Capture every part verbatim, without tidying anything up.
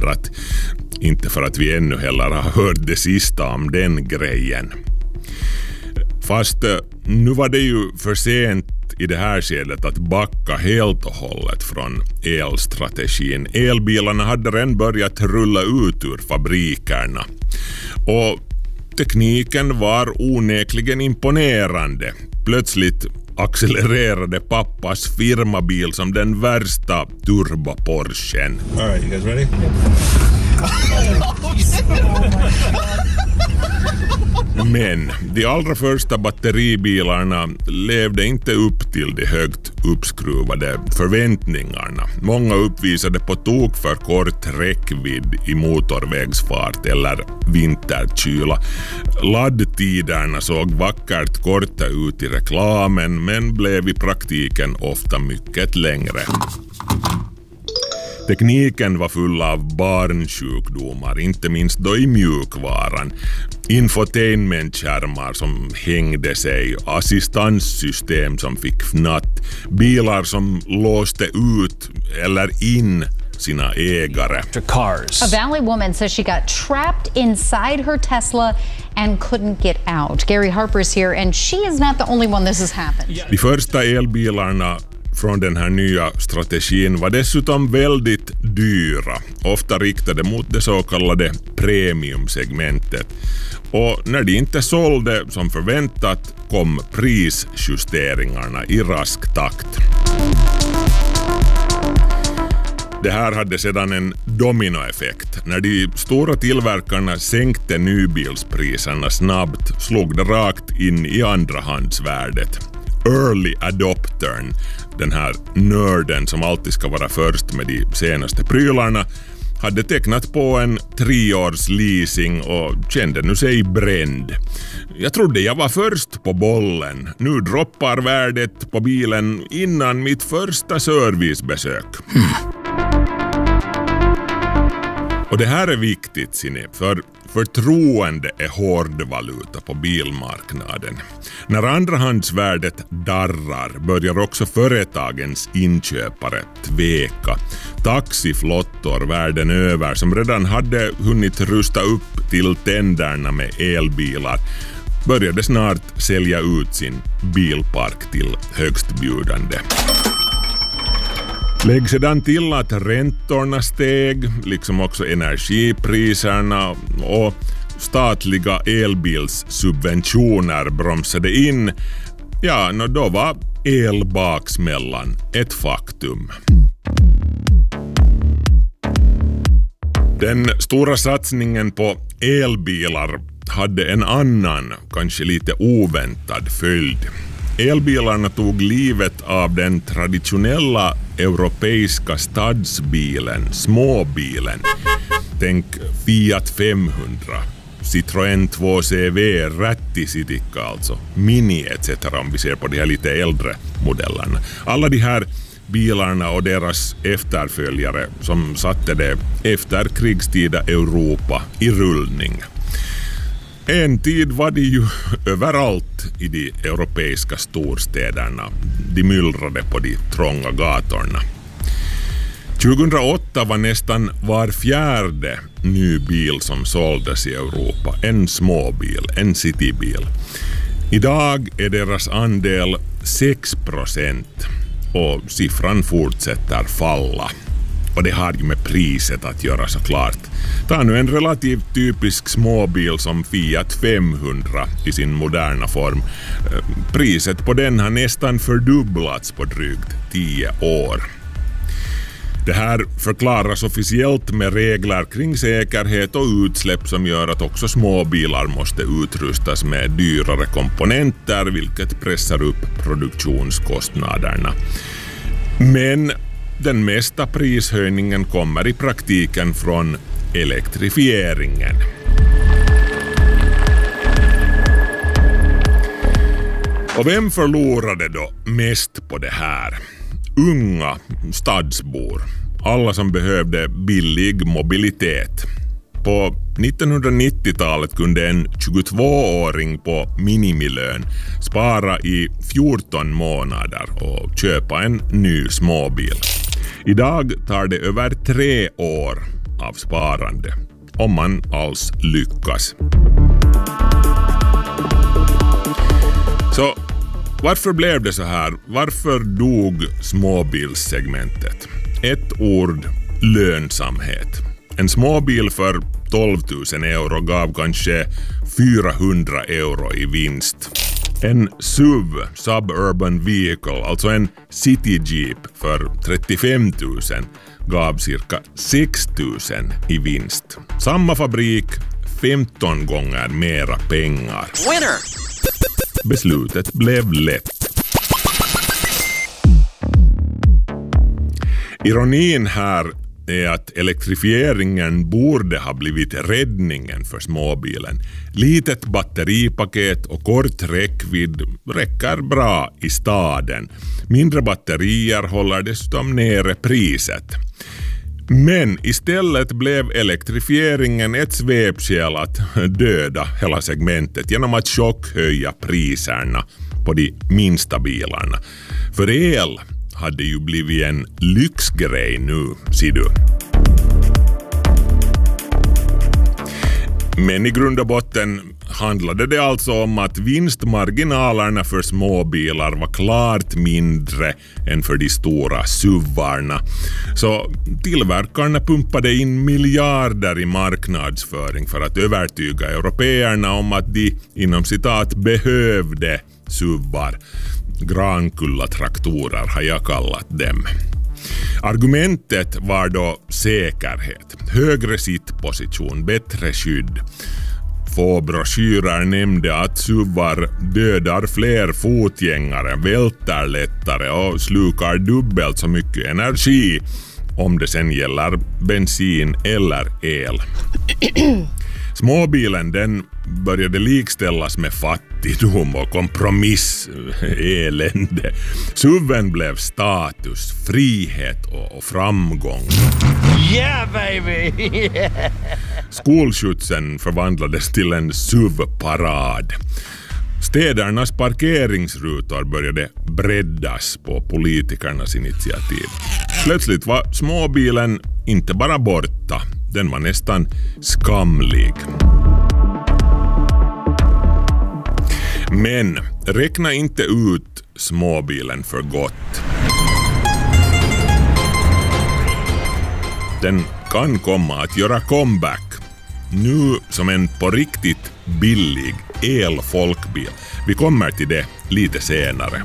att, inte för att vi ännu heller har hört det sista om den grejen. Fast nu var det ju för sent i det här skedet att backa helt och hållet från elstrategin. Elbilarna hade redan börjat rulla ut ur fabrikerna. Och tekniken var onekligen imponerande. Plötsligt accelererade pappas firmabil som den värsta turbo-Porschen. All right, you guys ready? Men de allra första batteribilarna levde inte upp till de högt uppskruvade förväntningarna. Många uppvisade på tok för kort räckvidd i motorvägsfart eller vinterkyla. Laddtiderna såg vackert korta ut i reklamen men blev i praktiken ofta mycket längre. Tekniken var full av barnsjukdomar, inte minst då i mjukvaran. Infotainmentskärmar som hängde sig, assistanssystem som fick fnatt, bilar som låste ut eller in sina ägare. Cars. A Valley woman says she got trapped inside her Tesla and couldn't get out. Gary Harper is here and she is not the only one this has happened. De första elbilarna från den här nya strategin var dessutom väldigt dyra, ofta riktade mot det så kallade premiumsegmentet. Och när de inte sålde som förväntat kom prisjusteringarna i rask takt. Det här hade sedan en dominoeffekt. När de stora tillverkarna sänkte nybilspriserna snabbt slog det rakt in i andrahandsvärdet. Early adoptern, den här nörden som alltid ska vara först med de senaste prylarna, hade tecknat på en treårs leasing och kände nu sig bränd. Jag trodde jag var först på bollen. Nu droppar värdet på bilen innan mitt första servicebesök. Hmm. Och det här är viktigt, Sine, för förtroende är hårdvaluta på bilmarknaden. När andrahandsvärdet darrar börjar också företagens inköpare tveka. Taxiflottor världen över som redan hade hunnit rusta upp till tänderna med elbilar började snart sälja ut sin bilpark till högstbjudande. Lägg sedan till att räntorna steg, liksom också energipriserna och statliga elbilssubventioner bromsade in. Ja, no, då var elbaksmällan ett faktum. Den stora satsningen på elbilar hade en annan, kanske lite oväntad följd. Elbilarna tog livet av den traditionella europeiska stadsbilen, småbilen. Tänk Fiat femhundra, Citroën två C V, Rättisitikka alltså, Mini et cetera om vi ser på de här lite äldre modellerna. Alla de här bilarna och deras efterföljare som satte det efterkrigstida Europa i rullning. En tid var det ju överallt i de europeiska storstäderna. De myllrade på de trånga gatorna. tjugohundraåtta var nästan var fjärde ny bil som såldes i Europa en småbil, en citybil. Idag är deras andel sex procent och siffran fortsätter falla. Och det har ju med priset att göra såklart. Ta nu en relativt typisk småbil som Fiat femhundra i sin moderna form. Priset på den har nästan fördubblats på drygt tio år. Det här förklaras officiellt med regler kring säkerhet och utsläpp som gör att också småbilar måste utrustas med dyrare komponenter, vilket pressar upp produktionskostnaderna. Men den mesta prishöjningen kommer i praktiken från elektrifieringen. Och vem förlorade då mest på det här? Unga stadsbor. Alla som behövde billig mobilitet. På nittonhundranittiotalet kunde en tjugotvååring på minimilön spara i fjorton månader och köpa en ny småbil. Idag tar det över tre år av sparande. Om man alls lyckas. Så varför blev det så här? Varför dog småbilssegmentet? Ett ord: lönsamhet. En småbil för tolv tusen euro gav kanske fyrahundra euro i vinst. En S U V, Suburban Vehicle, alltså en City Jeep för trettiofem tusen gav cirka sex tusen i vinst. Samma fabrik, femton gånger mera pengar. Winner! Beslutet blev lätt. Ironin här är att elektrifieringen borde ha blivit räddningen för småbilen. Litet batteripaket och kort räckvidd räcker bra i staden. Mindre batterier håller dessutom nere priset. Men istället blev elektrifieringen ett svepskäl att döda hela segmentet genom att chockhöja priserna på de minsta bilarna. För el hade ju blivit en lyxgrej nu, ser du. Men i grund och botten handlade det alltså om att vinstmarginalerna för småbilar var klart mindre än för de stora suvarna. Så tillverkarna pumpade in miljarder i marknadsföring för att övertyga européerna om att de inom citat behövde suvar. Grankulla-traktorer har jag kallat dem. Argumentet var då säkerhet, högre sittposition, bättre skydd. Få broschyrer nämnde att suvar dödar fler fotgängare, välter lättare och slukar dubbelt så mycket energi, om det sen gäller bensin eller el. Småbilen, den började likställas med fattigdom och kompromiss, elände. S U V:en blev status, frihet och, och framgång. Yeah, baby! Yeah. Skolskjutsen förvandlades till en S U V-parad. Städernas parkeringsrutor började breddas på politikernas initiativ. Plötsligt var småbilen inte bara borta, den var nästan skamlig. Men räkna inte ut småbilen för gott. Den kan komma att göra comeback. Nu som en på riktigt billig elfolkbil. Vi kommer till det lite senare.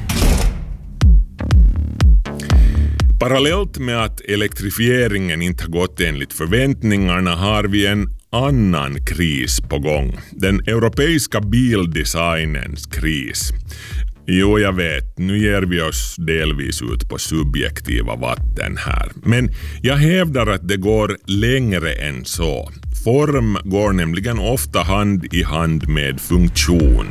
Parallellt med att elektrifieringen inte har gått enligt förväntningarna har vi en annan kris på gång. Den europeiska bildesignens kris. Jo, jag vet, nu ger vi oss delvis ut på subjektiva vatten här. Men jag hävdar att det går längre än så. Form går nämligen ofta hand i hand med funktion.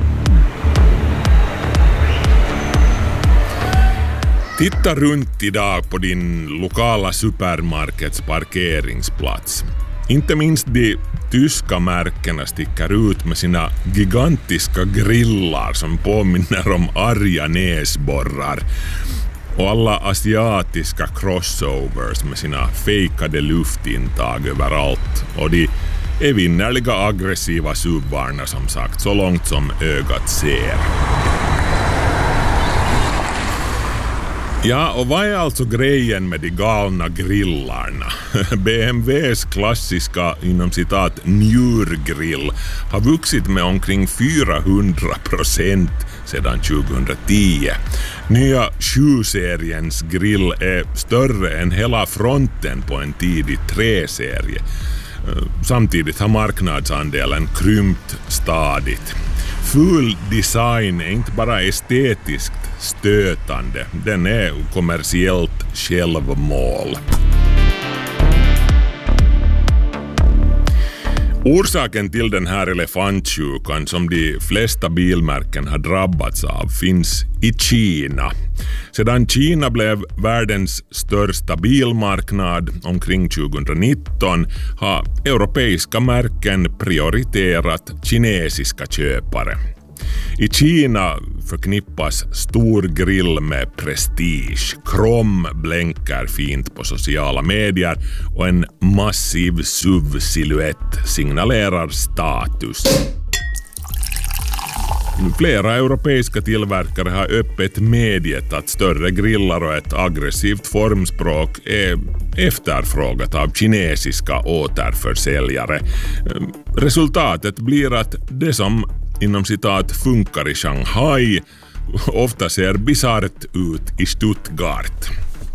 Titta runt idag på din lokala supermarkets parkeringsplats. Inte minst de tyska märkena sticker ut med sina gigantiska grillar som påminner om arga näsborrar. Och alla asiatiska crossovers med sina fejkade luftintag överallt. Och de evinnerliga aggressiva suvarna som sagt, så långt som ögat ser. Ja, och vad är alltså grejen med de galna grillarna? B M W:s klassiska, inom citat, njurgrill har vuxit med omkring fyrahundra procent sedan tjugohundratio. Nya sju-seriens grill är större än hela fronten på en tidig tre-serie. Samtidigt har marknadsandelen krympt stadigt. Full design är inte bara estetiskt stötande, den är kommersiellt självmål. Orsaken till den här elefantsjukan som de flesta bilmärken har drabbats av finns i Kina. Sedan Kina blev världens största bilmarknad omkring tjugonitton har europeiska märken prioriterat kinesiska köpare. I Kina förknippas stor grill med prestige. Krom blänker fint på sociala medier och en massiv S U V-silhuett signalerar status. Flera europeiska tillverkare har öppet medgett att större grillar och ett aggressivt formspråk är efterfrågat av kinesiska återförsäljare. Resultatet blir att det som inom citat funkar i Shanghai ofta ser bisarrt ut i Stuttgart.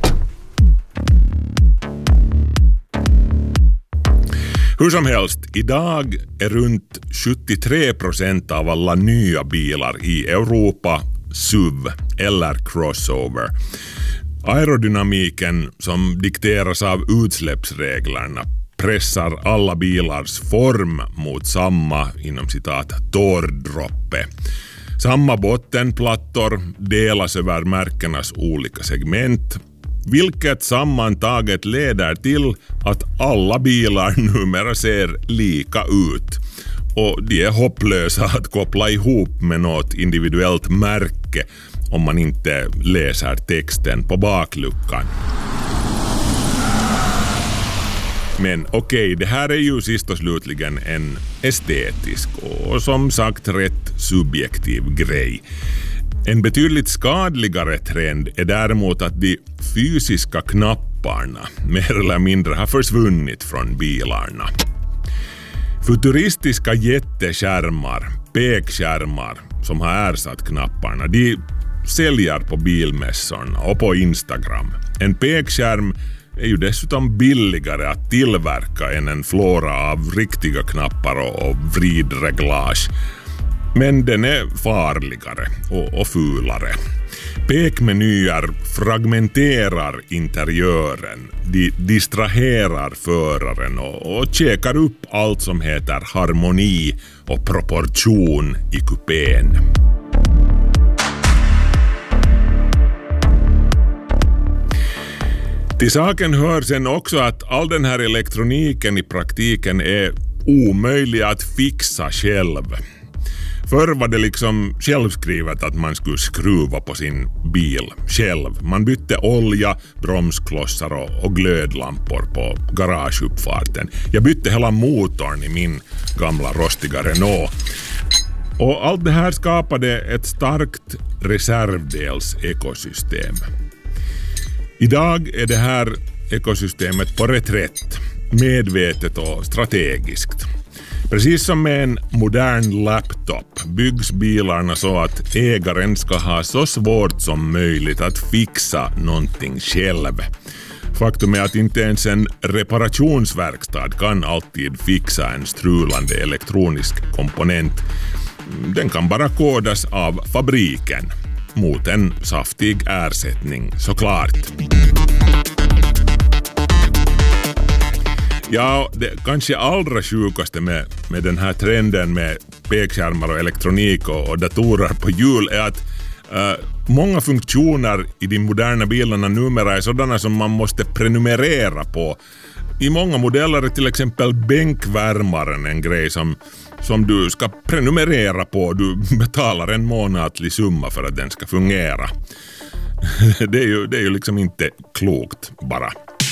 Hur som helst, idag är runt sjuttiotre procent av alla nya bilar i Europa S U V eller crossover. Aerodynamiken som dikteras av utsläppsreglerna pressar alla bilars form mot samma, inom citat, torrdroppe. Samma bottenplattor delas över märkenas olika segment, vilket sammantaget leder till att alla bilar numera ser lika ut. Och de är hopplösa att koppla ihop med något individuellt märke om man inte läser texten på bakluckan. Men okej, okay, det här är ju sist och slutligen en estetisk och som sagt rätt subjektiv grej. En betydligt skadligare trend är däremot att de fysiska knapparna mer eller mindre har försvunnit från bilarna. Futuristiska jätteskärmar, pekskärmar som har ersatt knapparna, de säljer på bilmässorna och på Instagram. En pekskärm är ju dessutom billigare att tillverka än en flora av riktiga knappar och vridreglage. Men den är farligare och, och fulare. Pekmenyer fragmenterar interiören, de distraherar föraren och, och checkar upp allt som heter harmoni och proportion i kupén. Till saken hör sen också att all den här elektroniken i praktiken är omöjlig att fixa själv. Förr var det liksom självskrivet att man skulle skruva på sin bil själv. Man bytte olja, bromsklossar och, och glödlampor på garageuppfarten. Jag bytte hela motorn i min gamla rostiga Renault. Och allt det här skapade ett starkt reservdelsekosystem. Idag är det här ekosystemet på reträtt, medvetet och strategiskt. Precis som med en modern laptop byggs bilarna så att ägaren ska ha så svårt som möjligt att fixa någonting själv. Faktum är att inte ens en reparationsverkstad kan alltid fixa en strulande elektronisk komponent. Den kan bara kodas av fabriken mot en saftig ersättning, såklart. Ja, det kanske allra sjukaste med, med den här trenden med pekskärmar och elektronik och, och datorer på hjul är att uh, många funktioner i de moderna bilarna numera är sådana som man måste prenumerera på. I många modeller är till exempel bänkvärmaren en grej som, som du ska prenumerera på. Du betalar en månatlig summa för att den ska fungera. det, är ju, det är ju liksom inte klokt bara.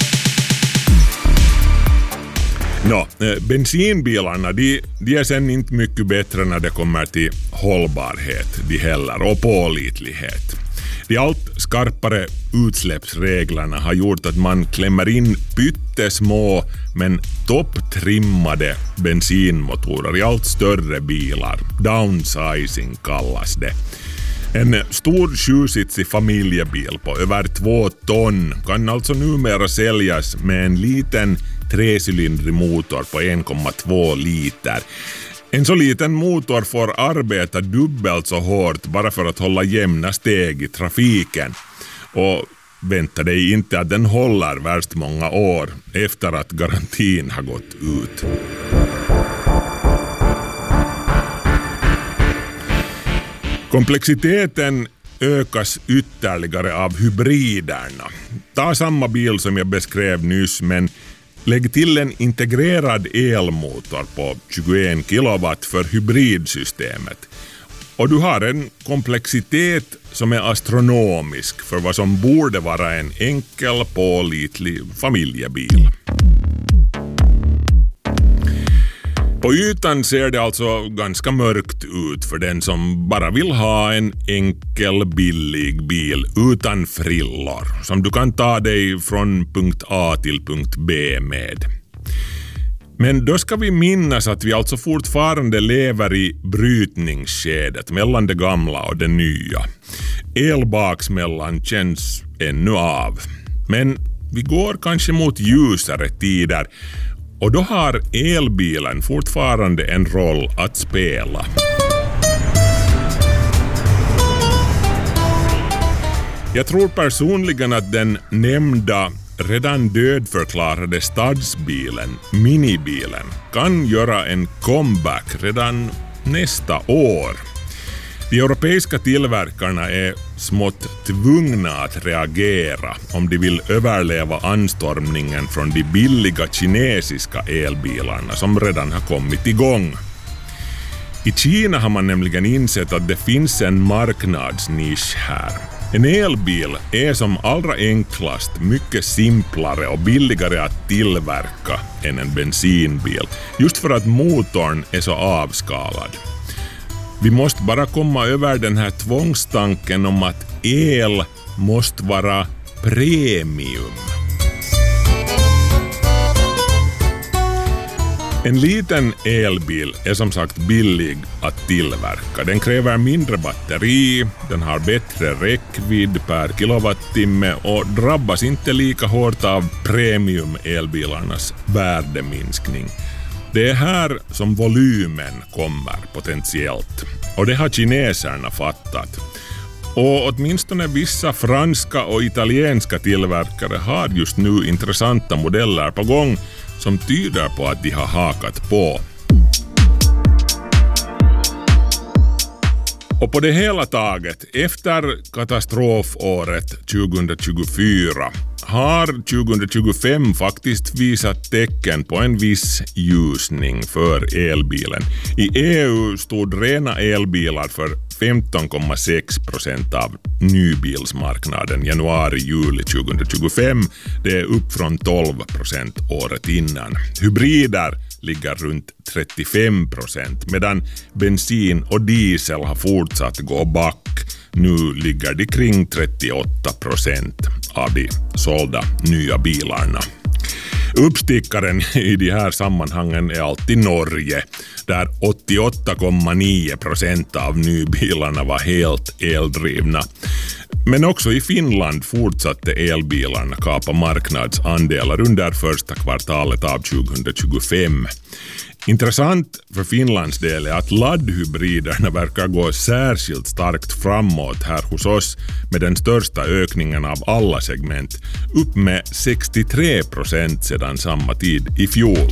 Nå, bensinbilarna de, de är sen inte mycket bättre när det kommer till hållbarhet de heller och pålitlighet. De allt skarpare utsläppsreglerna har gjort att man klämmer in pyttesmå men topptrimmade bensinmotorer i allt större bilar. Downsizing kallas det. En stor sjusitsig familjebil på över två ton kan alltså numera säljas med en liten trecylindrig motor på en komma två liter. En så liten motor får arbeta dubbelt så hårt bara för att hålla jämna steg i trafiken. Och vänta dig inte att den håller värst många år efter att garantin har gått ut. Komplexiteten ökas ytterligare av hybriderna. Ta samma bil som jag beskrev nyss, men lägg till en integrerad elmotor på tjugoen kilowatt för hybridsystemet. Och du har en komplexitet som är astronomisk för vad som borde vara en enkel, pålitlig familjebil. På ytan ser det alltså ganska mörkt ut för den som bara vill ha en enkel, billig bil utan frillor som du kan ta dig från punkt A till punkt B med. Men då ska vi minnas att vi alltså fortfarande lever i brytningsskedet mellan det gamla och det nya. Elbaksmällan känns ännu av. Men vi går kanske mot ljusare tider och då har elbilen fortfarande en roll att spela. Jag tror personligen att den nämnda redan dödförklarade stadsbilen, minibilen, kan göra en comeback redan nästa år. De europeiska tillverkarna är smått tvungna att reagera om de vill överleva anstormningen från de billiga kinesiska elbilarna som redan har kommit igång. I Kina har man nämligen insett att det finns en marknadsnisch här. En elbil är som allra enklast mycket simplare och billigare att tillverka än en bensinbil, just för att motorn är så avskalad. Vi måste bara komma över den här tvångstanken om att el måste vara premium. En liten elbil är som sagt billig att tillverka. Den kräver mindre batteri, den har bättre räckvidd per kilowattimme och drabbas inte lika hårt av premium-elbilarnas värdeminskning. Det är här som volymen kommer potentiellt. Och det har kineserna fattat. Och åtminstone vissa franska och italienska tillverkare har just nu intressanta modeller på gång som tyder på att de har hakat på. Och på det hela taget, efter katastrofåret tjugohundratjugofyra har tjugohundratjugofem faktiskt visat tecken på en viss ljusning för elbilen. I E U stod rena elbilar för femton komma sex procent av nybilsmarknaden januari-juli tjugohundratjugofem. Det är upp från tolv procent året innan. Hybrider ligger runt trettiofem procent medan bensin och diesel har fortsatt gå back. Nu ligger de kring trettioåtta procent av de sålda nya bilarna. Uppstickaren i de här sammanhangen är alltid Norge, där åttioåtta komma nio procent av nybilarna var helt eldrivna. Men också i Finland fortsatte elbilarna kapa marknadsandelar under första kvartalet av tjugohundratjugofem. Intressant för Finlands del är att laddhybriderna verkar gå särskilt starkt framåt här hos oss med den största ökningen av alla segment, upp med sextiotre procent sedan samma tid i fjol.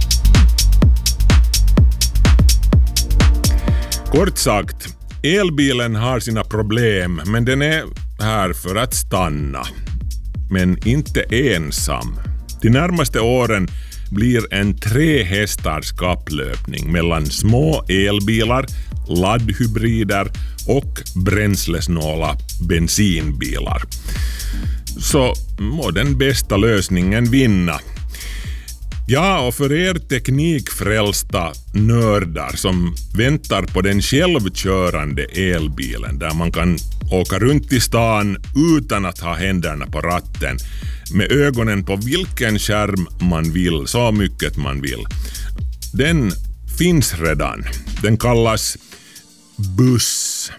Kort sagt, elbilen har sina problem, men den är här för att stanna. Men inte ensam. De närmaste åren blir en tre hästars kapplöpning mellan små elbilar, laddhybrider och bränslesnåla bensinbilar. Så må den bästa lösningen vinna. Ja, och för er teknikfrälsta nördar som väntar på den självkörande elbilen där man kan åka runt i stan utan att ha händerna på ratten med ögonen på vilken skärm man vill, så mycket man vill. Den finns redan. Den kallas buss.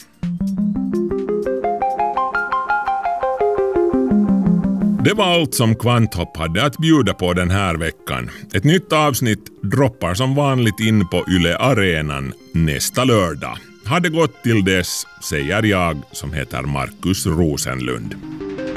Det var allt som Kvanthopp hade att bjuda på den här veckan. Ett nytt avsnitt droppar som vanligt in på Yle Arenan nästa lördag. Ha det gott till dess, säger jag som heter Markus Rosenlund.